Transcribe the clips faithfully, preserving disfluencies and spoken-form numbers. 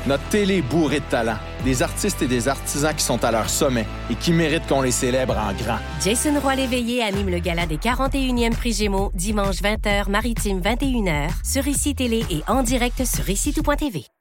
Notre télé est bourrée de talent. Des artistes et des artisans qui sont à leur sommet et qui méritent qu'on les célèbre en grand. Jason Roy-Léveillé anime le gala des quarante et unième Prix Gémeaux, dimanche vingt heures, Maritime vingt et une heures, sur Ici Télé et en direct sur ici tout point t v.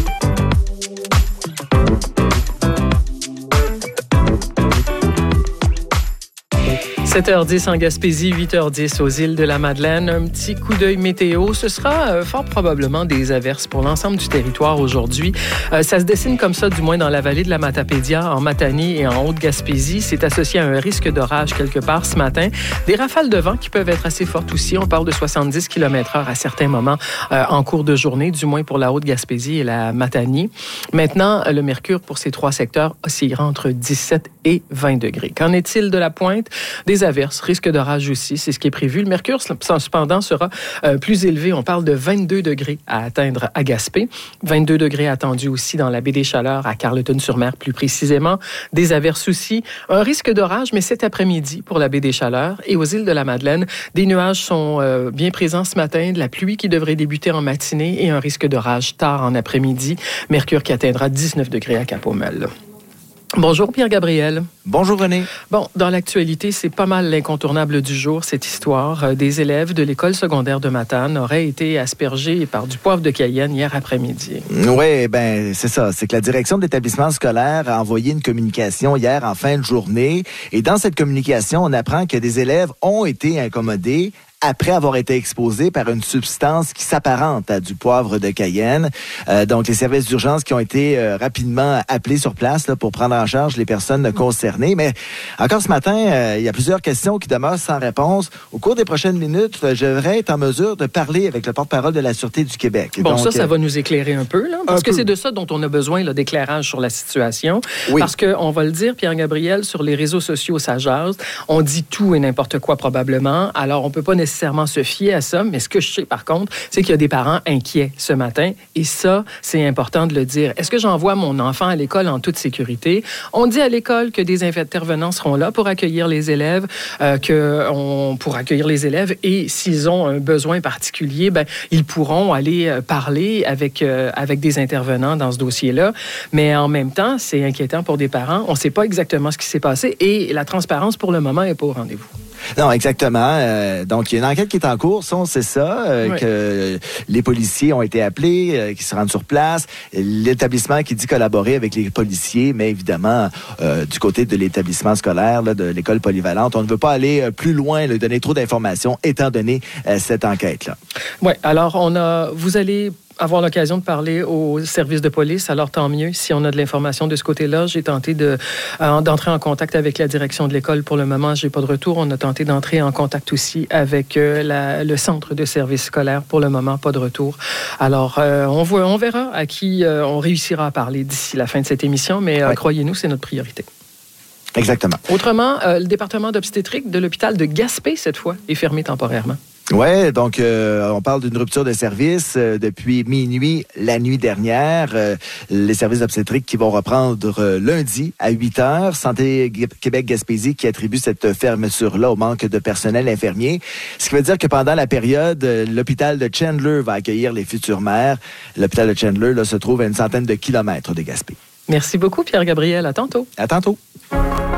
sept heures dix en Gaspésie, huit heures dix aux îles de la Madeleine. Un petit coup d'œil météo. Ce sera euh, fort probablement des averses pour l'ensemble du territoire aujourd'hui. Euh, ça se dessine comme ça, du moins dans la vallée de la Matapédia, en Matanie et en Haute-Gaspésie. C'est associé à un risque d'orage quelque part ce matin. Des rafales de vent qui peuvent être assez fortes aussi. On parle de soixante-dix kilomètres heure à certains moments euh, en cours de journée, du moins pour la Haute-Gaspésie et la Matanie. Maintenant, le mercure pour ces trois secteurs oscillera entre dix-sept et vingt degrés. Qu'en est-il de la pointe? Des averses, risque d'orage aussi, c'est ce qui est prévu. Le mercure, cependant, sera euh, plus élevé. On parle de vingt-deux degrés à atteindre à Gaspé. vingt-deux degrés attendus aussi dans la baie des Chaleurs, à Carleton-sur-Mer plus précisément. Des averses aussi. Un risque d'orage, mais cet après-midi pour la baie des Chaleurs et aux îles de la Madeleine. Des nuages sont euh, bien présents ce matin. De la pluie qui devrait débuter en matinée et un risque d'orage tard en après-midi. Mercure qui atteindra dix-neuf degrés à Cap-Aumel. Bonjour Pierre-Gabriel. Bonjour René. Bon, dans l'actualité, c'est pas mal l'incontournable du jour, cette histoire. Des élèves de l'école secondaire de Matane auraient été aspergés par du poivre de Cayenne hier après-midi. Oui, ben c'est ça. C'est que la direction de l'établissement scolaire a envoyé une communication hier en fin de journée. Et dans cette communication, on apprend que des élèves ont été incommodés après avoir été exposés par une substance qui s'apparente à du poivre de Cayenne. Euh, donc, les services d'urgence qui ont été euh, rapidement appelés sur place là, pour prendre en charge les personnes concernées. Mais encore ce matin, euh, il y a plusieurs questions qui demeurent sans réponse. Au cours des prochaines minutes, je devrais être en mesure de parler avec le porte-parole de la Sûreté du Québec. Bon, donc, ça, ça va nous éclairer un peu, là, parce que peu. C'est de ça dont on a besoin, là, d'éclairage sur la situation. Oui. Parce qu'on va le dire, Pierre-Gabriel, sur les réseaux sociaux, ça jase. On dit tout et n'importe quoi probablement. Alors, on peut pas nécessairement nécessairement se fier à ça, mais ce que je sais par contre, c'est qu'il y a des parents inquiets ce matin et ça, c'est important de le dire. Est-ce que j'envoie mon enfant à l'école en toute sécurité? On dit à l'école que des intervenants seront là pour accueillir les élèves, euh, que on, pour accueillir les élèves et s'ils ont un besoin particulier, ben, ils pourront aller parler avec, euh, avec des intervenants dans ce dossier-là. Mais en même temps, c'est inquiétant pour des parents. On ne sait pas exactement ce qui s'est passé et la transparence pour le moment n'est pas au rendez-vous. Non, exactement. Euh, donc, il y a une enquête qui est en cours, ça, on sait ça, euh, oui. que les policiers ont été appelés, euh, qui se rendent sur place, l'établissement qui dit collaborer avec les policiers, mais évidemment, euh, du côté de l'établissement scolaire, là, de l'école polyvalente, on ne veut pas aller euh, plus loin, là, donner trop d'informations, étant donné euh, cette enquête-là. Oui, alors, on a, vous allez avoir l'occasion de parler au service de police, alors tant mieux si on a de l'information de ce côté-là. J'ai tenté de, euh, d'entrer en contact avec la direction de l'école. Pour le moment, j'ai pas de retour. On a tenté d'entrer en contact aussi avec euh, la, le centre de service scolaire. Pour le moment, pas de retour. Alors, euh, on, voit, on verra à qui euh, on réussira à parler d'ici la fin de cette émission, mais euh, ouais. croyez-nous, c'est notre priorité. Exactement. Autrement, euh, le département d'obstétrique de l'hôpital de Gaspé, cette fois, est fermé temporairement. Oui, donc euh, on parle d'une rupture de service euh, depuis minuit la nuit dernière. Euh, les services obstétriques qui vont reprendre euh, lundi à huit heures. Santé Québec-Gaspésie qui attribue cette fermeture-là au manque de personnel infirmier. Ce qui veut dire que pendant la période, euh, l'hôpital de Chandler va accueillir les futures mères. L'hôpital de Chandler là, se trouve à une centaine de kilomètres de Gaspé. Merci beaucoup, Pierre-Gabriel. À tantôt. À tantôt.